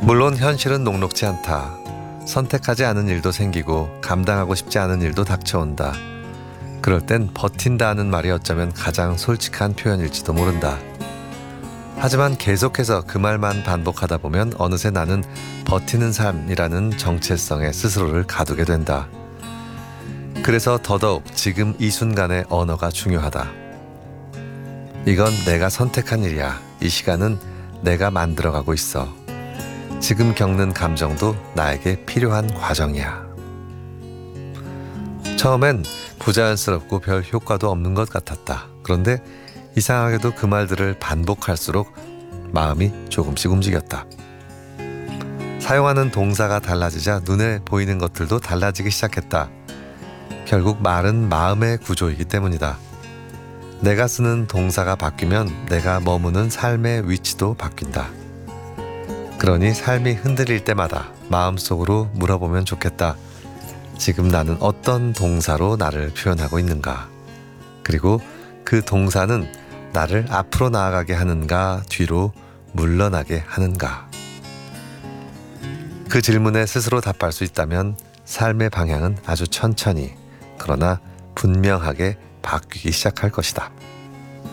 물론 현실은 녹록지 않다. 선택하지 않은 일도 생기고 감당하고 싶지 않은 일도 닥쳐온다. 그럴 땐 버틴다 하는 말이 어쩌면 가장 솔직한 표현일지도 모른다. 하지만 계속해서 그 말만 반복하다 보면 어느새 나는 버티는 삶이라는 정체성에 스스로를 가두게 된다. 그래서 더더욱 지금 이 순간의 언어가 중요하다. 이건 내가 선택한 일이야. 이 시간은 내가 만들어가고 있어. 지금 겪는 감정도 나에게 필요한 과정이야. 처음엔 부자연스럽고 별 효과도 없는 것 같았다. 그런데 이상하게도 그 말들을 반복할수록 마음이 조금씩 움직였다. 사용하는 동사가 달라지자 눈에 보이는 것들도 달라지기 시작했다. 결국 말은 마음의 구조이기 때문이다. 내가 쓰는 동사가 바뀌면 내가 머무는 삶의 위치도 바뀐다. 그러니 삶이 흔들릴 때마다 마음속으로 물어보면 좋겠다. 지금 나는 어떤 동사로 나를 표현하고 있는가? 그리고 그 동사는 나를 앞으로 나아가게 하는가, 뒤로 물러나게 하는가? 그 질문에 스스로 답할 수 있다면 삶의 방향은 아주 천천히, 그러나 분명하게 바뀌기 시작할 것이다.